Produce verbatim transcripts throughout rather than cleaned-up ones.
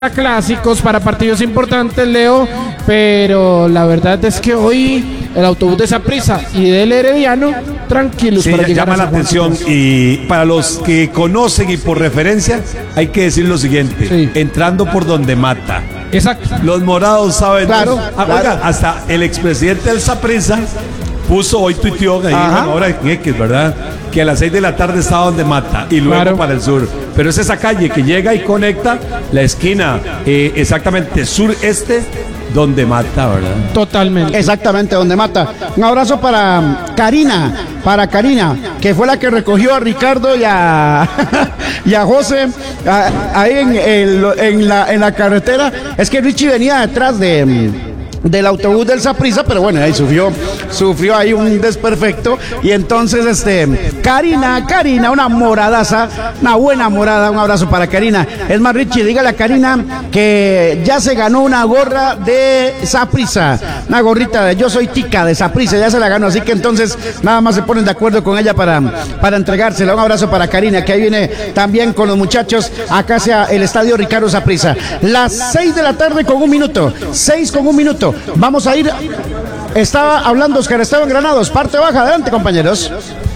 clásicos, para partidos importantes, Leo, pero la verdad es que hoy el autobús de Saprissa y del Herediano tranquilos sí, para llegar llama a la atención. Y para los que conocen y por referencia hay que decir lo siguiente, sí. Entrando por donde mata. Exacto. Los morados saben. Claro, ah, claro. Oiga, hasta el expresidente del Saprissa puso, hoy tuiteó ahí, bueno, ahora en X, ¿verdad? Que a las seis de la tarde estaba donde mata y luego claro. Para el sur. Pero es esa calle que llega y conecta la esquina eh, exactamente sur-este donde mata, ¿verdad? Totalmente. Exactamente, donde mata. Un abrazo para Karina, para Karina, que fue la que recogió a Ricardo y a, y a José a, ahí en, en, en, la, en la carretera. Es que Richie venía detrás de... del autobús del Saprissa, pero bueno, ahí sufrió, sufrió ahí un desperfecto, y entonces este, Karina, Karina, una moradaza, una buena morada, un abrazo para Karina. Es más, Richie, dígale a Karina que ya se ganó una gorra de Saprissa, una gorrita de Yo Soy Tica de Saprissa, ya se la ganó, así que entonces nada más se ponen de acuerdo con ella para, para entregársela. Un abrazo para Karina, que ahí viene también con los muchachos acá hacia el estadio Ricardo Saprissa. Las seis de la tarde con un minuto, seis con un minuto. Vamos a ir, estaba hablando Oscar Esteban Granados, parte baja, adelante compañeros.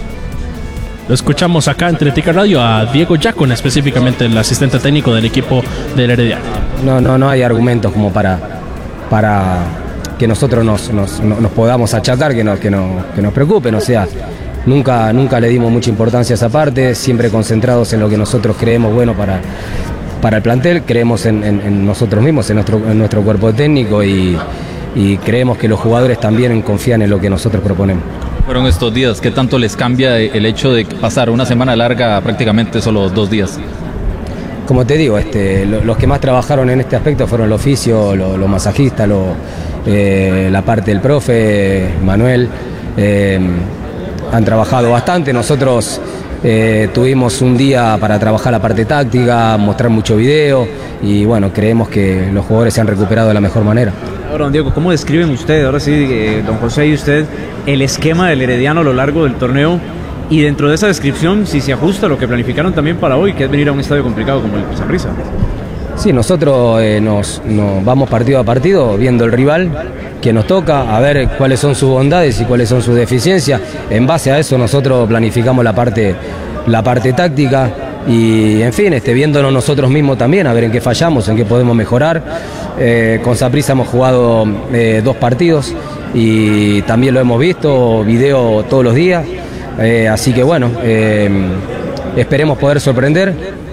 Lo escuchamos acá en Teletica Radio a Diego Yacon, específicamente el asistente técnico del equipo del Herediano. No, no, no hay argumentos como para, para que nosotros nos, nos, nos podamos achacar, que, no, que, no, que nos preocupen, o sea, nunca, nunca le dimos mucha importancia a esa parte, siempre concentrados en lo que nosotros creemos bueno para... para el plantel, creemos en, en, en nosotros mismos, en nuestro, en nuestro cuerpo técnico y, y creemos que los jugadores también confían en lo que nosotros proponemos. Fueron estos días, ¿qué tanto les cambia el hecho de pasar una semana larga a prácticamente solo dos días? Como te digo, este, lo, los que más trabajaron en este aspecto fueron el oficio, los lo masajistas, lo, eh, la parte del profe, Manuel, eh, han trabajado bastante. Nosotros Eh, tuvimos un día para trabajar la parte táctica, mostrar mucho video y bueno, creemos que los jugadores se han recuperado de la mejor manera. Ahora, don Diego, ¿cómo describen ustedes, ahora sí, eh, don José y usted, el esquema del Herediano a lo largo del torneo? Y dentro de esa descripción, si se ajusta a lo que planificaron también para hoy, que es venir a un estadio complicado como el Saprissa. Sí, nosotros eh, nos, nos vamos partido a partido viendo el rival que nos toca, a ver cuáles son sus bondades y cuáles son sus deficiencias. En base a eso nosotros planificamos la parte, la parte táctica y en fin, este, viéndonos nosotros mismos también, a ver en qué fallamos, en qué podemos mejorar. Eh, con Saprissa hemos jugado eh, dos partidos y también lo hemos visto, video todos los días, eh, así que bueno, eh, esperemos poder sorprender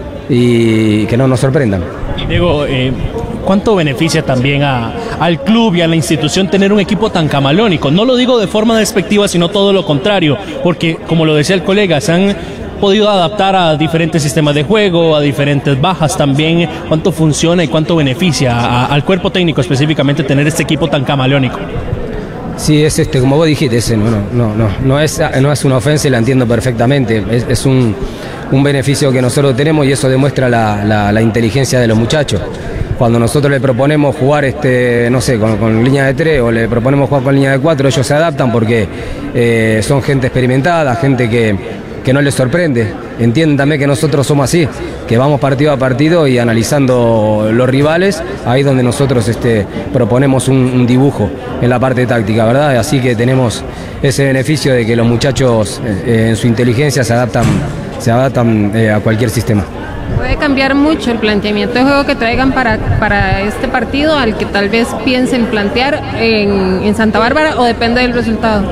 y que no nos sorprendan. Diego, eh, ¿cuánto beneficia también a, al club y a la institución tener un equipo tan camaleónico? No lo digo de forma despectiva, sino todo lo contrario, porque como lo decía el colega, se han podido adaptar a diferentes sistemas de juego, a diferentes bajas también. ¿Cuánto funciona y cuánto beneficia a, al cuerpo técnico específicamente tener este equipo tan camaleónico? Sí, es este, como vos dijiste, ese, no, no, no, no, es, no es una ofensa y la entiendo perfectamente, es, es un, un beneficio que nosotros tenemos y eso demuestra la, la, la inteligencia de los muchachos. Cuando nosotros le proponemos jugar, este, no sé, con, con línea de tres o le proponemos jugar con línea de cuatro, ellos se adaptan porque eh, son gente experimentada, gente que, que no les sorprende. Entienden también que nosotros somos así, que vamos partido a partido y analizando los rivales, ahí donde nosotros este, proponemos un, un dibujo en la parte táctica, ¿verdad? Así que tenemos ese beneficio de que los muchachos eh, en su inteligencia se adaptan, se adaptan eh, a cualquier sistema. ¿Puede cambiar mucho el planteamiento de juego que traigan para, para este partido al que tal vez piensen plantear en, en Santa Bárbara o depende del resultado?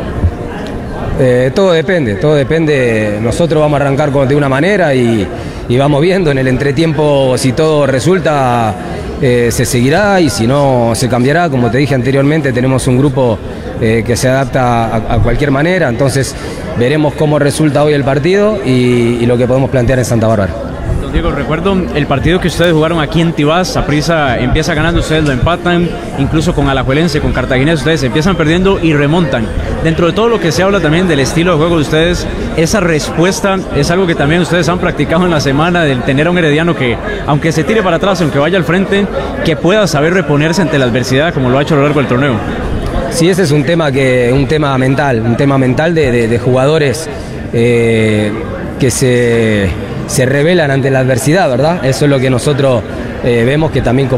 Eh, todo depende, todo depende. Nosotros vamos a arrancar con, de una manera y, y vamos viendo en el entretiempo si todo resulta, eh, se seguirá y si no se cambiará. Como te dije anteriormente, tenemos un grupo eh, que se adapta a, a cualquier manera, entonces veremos cómo resulta hoy el partido y, y lo que podemos plantear en Santa Bárbara. Diego, recuerdo el partido que ustedes jugaron aquí en Tibás. Saprissa empieza ganando, ustedes lo empatan, incluso con Alajuelense, con Cartaginés, ustedes empiezan perdiendo y remontan. Dentro de todo lo que se habla también del estilo de juego de ustedes, esa respuesta es algo que también ustedes han practicado en la semana, del tener a un Herediano que, aunque se tire para atrás, aunque vaya al frente, que pueda saber reponerse ante la adversidad como lo ha hecho a lo largo del torneo. Sí, ese es un tema, que, un tema mental, un tema mental de, de, de jugadores eh, que se... se rebelan ante la adversidad, ¿verdad? Eso es lo que nosotros eh, vemos que también